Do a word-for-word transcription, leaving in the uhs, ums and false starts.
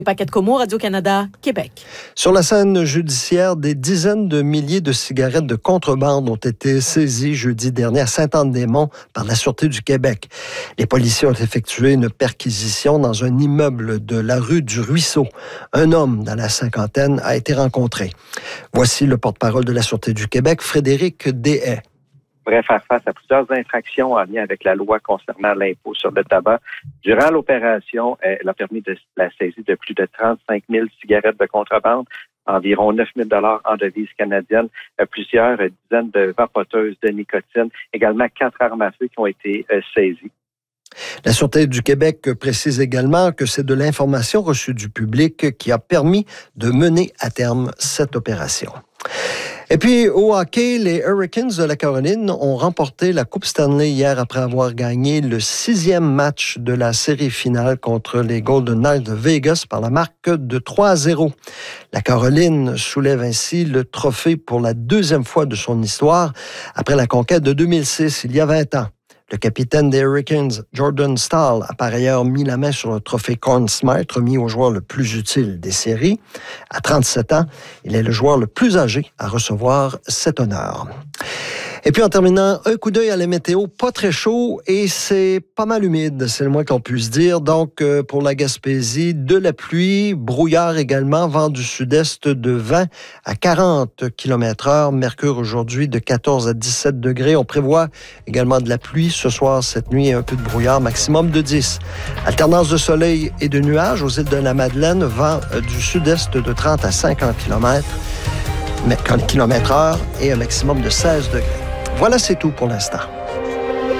Paquette Como, Radio-Canada, Québec. Sur la scène judiciaire, des dizaines de milliers de cigarettes de contrebande ont été saisies jeudi dernier à Sainte-Anne-des-Monts par la Sûreté du Québec. Les policiers ont effectué une perquisition dans un immeuble de la rue du Ruisseau. Un homme dans la cinquantaine a été rencontré. Voici le porte-parole de la Sûreté du Québec, Frédéric Deshaies. Pourrait faire face à plusieurs infractions en lien avec la loi concernant l'impôt sur le tabac. Durant l'opération, elle a permis de la saisie de plus de trente-cinq mille cigarettes de contrebande, environ neuf mille dollars en devises canadiennes, plusieurs dizaines de vapoteuses de nicotine, également quatre armes à feu qui ont été euh, saisies. La Sûreté du Québec précise également que c'est de l'information reçue du public qui a permis de mener à terme cette opération. Et puis, au hockey, les Hurricanes de la Caroline ont remporté la Coupe Stanley hier après avoir gagné le sixième match de la série finale contre les Golden Knights de Vegas par la marque de trois à zéro. La Caroline soulève ainsi le trophée pour la deuxième fois de son histoire après la conquête de deux mille six, il y a vingt ans. Le capitaine des Hurricanes, Jordan Staal, a par ailleurs mis la main sur le trophée Conn Smythe, remis au joueur le plus utile des séries. À trente-sept ans, il est le joueur le plus âgé à recevoir cet honneur. Et puis en terminant, un coup d'œil à la météo, pas très chaud et c'est pas mal humide, c'est le moins qu'on puisse dire. Donc euh, pour la Gaspésie, de la pluie, brouillard également, vent du sud-est de vingt à quarante kilomètres heure, mercure aujourd'hui de quatorze à dix-sept degrés. On prévoit également de la pluie ce soir, cette nuit, un peu de brouillard, maximum de dix. Alternance de soleil et de nuages aux îles de la Madeleine, vent du sud-est de trente à cinquante kilomètres heure et un maximum de seize degrés. Voilà, c'est tout pour l'instant.